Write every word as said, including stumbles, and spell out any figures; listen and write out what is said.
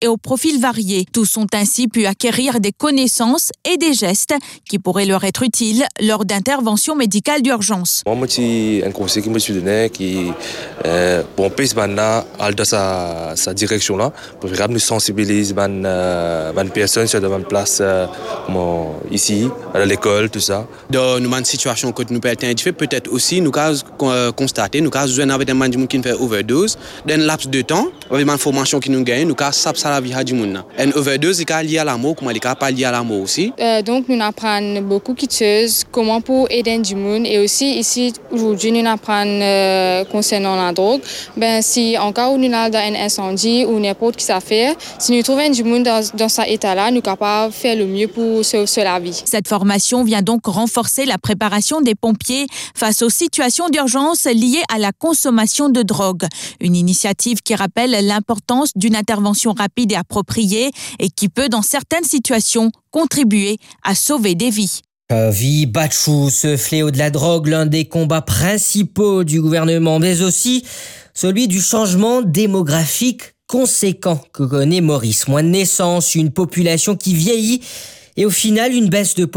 et aux profils variés. Tous ont ainsi pu acquérir des connaissances et des gestes qui pourraient leur être utiles lors d'interventions médicales d'urgence. Moi, c'est un conseil que je me suis donné qui euh, bon, pèse maintenant dans sa, sa direction là pour vraiment nous sensibiliser les euh, personnes sur la place euh, ici à l'école tout ça. Dans une situation que nous peut être peut-être aussi nous avons constaté nous avons besoin avec des gens qui font overdose dans un laps de temps avec l'information qui nous gagne nous avons ça la vie du monde. Une overdose est liée à la mort comme elle est pas liée à la mort aussi. Euh, donc nous apprenons beaucoup de choses comment pour aider du monde et aussi ici aujourd'hui nous apprenons euh, concernant la drogue. Ben si en cas où nous avons un incendie ou n'importe qui ça fait, si nous trouvons du monde dans, dans cet état-là, nous sommes capables de faire le mieux pour sauver la vie. Cette formation vient donc renforcer la préparation des pompiers face aux situations d'urgence liées à la consommation de drogue. Une initiative qui rappelle l'importance d'une intervention rapide et appropriée et qui peut, dans certaines situations, contribuer à sauver des vies. Vie Bachou, ce fléau de la drogue, l'un des combats principaux du gouvernement, mais aussi celui du changement démographique conséquent que connaît Maurice. Moins de naissances, une population qui vieillit et au final une baisse de